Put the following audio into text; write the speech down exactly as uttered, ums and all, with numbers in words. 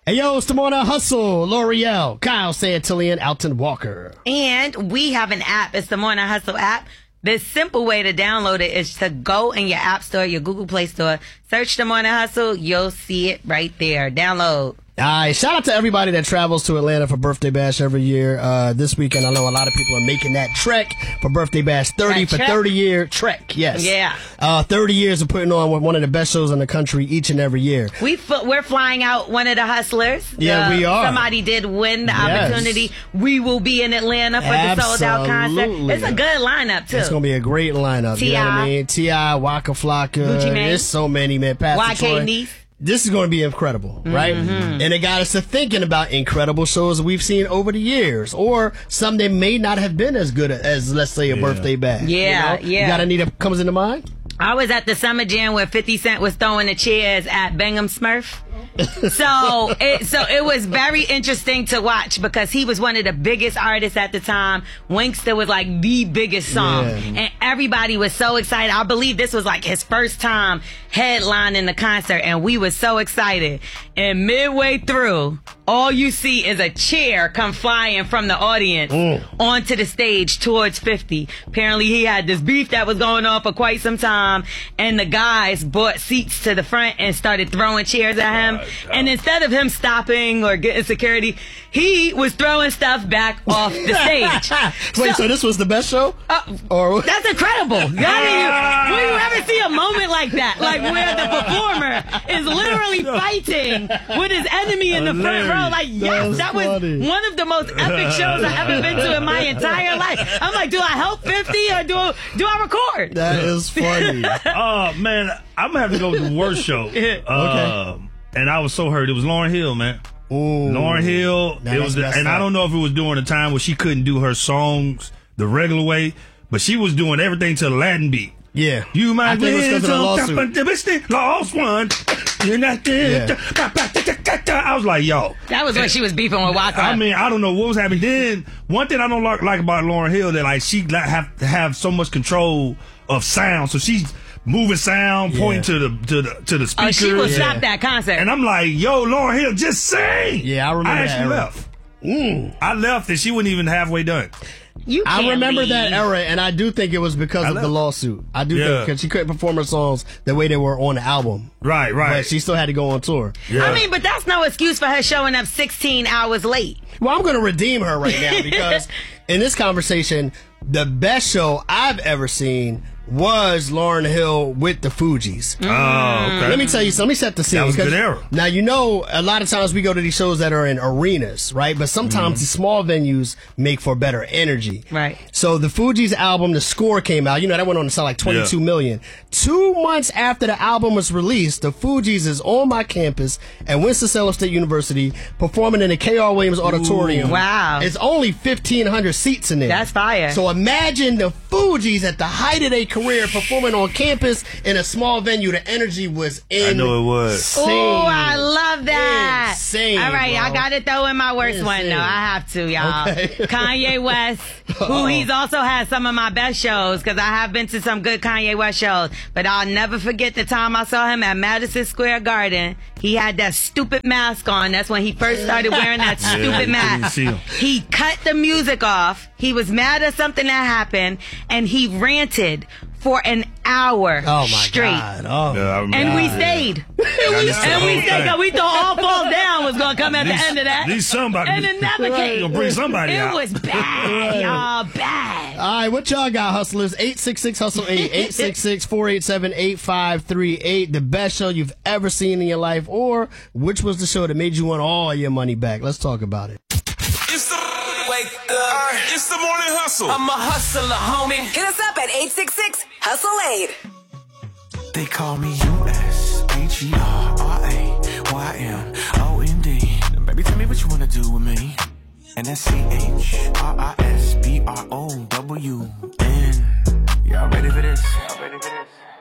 Hey, yo, it's the Morning Hustle. L'Oreal, Kyle Santillan, Alton Walker. And we have an app. It's the Morning Hustle app. The simple way to download it is to go in your App Store, your Google Play Store, search the Morning Hustle. You'll see it right there. Download. All right, shout out to everybody that travels to Atlanta for Birthday Bash every year. Uh, this weekend, I know a lot of people are making that trek for Birthday Bash. thirty That for trek? thirty year trek, yes. Yeah. Uh, thirty years of putting on one of the best shows in the country each and every year. We f- we're flying out one of the hustlers. Yeah, Uh, we are. Somebody did win the Yes. opportunity. We will be in Atlanta for the sold out concert. Absolutely. It's a good lineup too. It's going to be a great lineup. You know what I T I mean? T I, Waka Flocka. Gucci Mane. There's so many, man. Pastor Y K Troy. Niece. This is going to be incredible, right? Mm-hmm. And it got us to thinking about incredible shows that we've seen over the years, or some that may not have been as good as, let's say, a Yeah. Birthday Bash. Yeah, you know? yeah. You got any that comes into mind? I was at the Summer Jam where fifty Cent was throwing the chairs at Bingham Smurf. so it so it was very interesting to watch because he was one of the biggest artists at the time. Winkster was like the biggest song, Yeah. and everybody was so excited. I believe this was like his first time headlining the concert, and we were so excited. And midway through, all you see is a chair come flying from the audience Mm. onto the stage towards fifty. Apparently, he had this beef that was going on for quite some time, and the guys brought seats to the front and started throwing chairs at him. And instead of him stopping or getting security, he was throwing stuff back off the stage. Wait, so, this was the best show? Uh, or That's incredible. How do you, will you ever see a moment like that? Like where the performer is literally fighting with his enemy in the front row. Like, yes, That's that was funny. one of the most epic shows I've ever been to in my entire life. I'm like, do I help fifty or do, do I record? That is funny. Oh, man, I'm going to have to go with the worst show. Uh, and I was so hurt. It was Lauryn Hill, man. Ooh. Lauryn Hill. Now It that's was, the, messed and up. I don't know if it was during a time where she couldn't do her songs the regular way, but she was doing everything to the Latin beat. Yeah. You might I think it was because of the lawsuit. Lost one. You're not there. Yeah. I was like, yo. That was when she was beefing with Waka. I mean, I don't know what was happening. Then one thing I don't like, like about Lauryn Hill that like she like, have to have so much control of sound, so she's moving sound, pointing Yeah. to the to the to the speaker. oh, she will Yeah. stop that concert. And I'm like, yo, Lauryn Hill, just sing. Yeah, I remember I that actually era. left. Mm. I left and she wasn't even halfway done. you I can't remember leave. that era, and I do think it was because I of the love- lawsuit. I do Yeah. think because she couldn't perform her songs the way they were on the album. Right, right. But she still had to go on tour. Yeah. I mean, but that's no excuse for her showing up sixteen hours late. Well, I'm going to redeem her right now because in this conversation, the best show I've ever seen was Lauryn Hill with the Fugees. Oh, okay. Let me tell you something. Let me set the scene. That was a good 'cause era. Now, you know, a lot of times we go to these shows that are in arenas, right? But sometimes Mm-hmm. the small venues make for better energy. Right. So the Fugees album, The Score, came out. You know, that went on to sell like twenty-two Yeah. million. Two months after the album was released, the Fugees is on my campus at Winston-Salem State University performing in the K R. Williams Auditorium. Wow. It's only fifteen hundred seats in there. That's fire. So imagine the Fugees at the height of their career performing on campus in a small venue. The energy was insane. I know it was. Oh, I love that. Insane, All right, bro. I got to throw in my worst one, Insane. though. I have to, y'all. Okay. Kanye West, who Uh-oh. he's also had some of my best shows, because I have been to some good Kanye West shows. But I'll never forget the time I saw him at Madison Square Garden. He had that stupid mask on. That's when he first started wearing that Yeah, stupid you couldn't mask. see him. He cut the music off. He was mad at something that happened, and he ranted for an hour Oh my straight. God. Oh. Yeah, I remember. And we God. stayed. I and we, missed the and we whole stayed. thing. 'Cause we thought All Falls Down was going to come at These- the end of that. these somebody- And it never came. Gonna bring somebody It out. was bad, y'all. Bad. All right, what y'all got, hustlers? eight six six hustle eight, eight six six, four eight seven, eight five three eight. The best show you've ever seen in your life, or which was the show that made you want all your money back? Let's talk about it. It's the wake up. It's the morning hustle. I'm a hustler, homie. Hit us up at eight six six hustle eight. They call me U S H E R R A Y M O N D. Baby, tell me what you wanna do with me. And that's C H R I S B R O W N. Y'all ready for this? Y'all ready for this?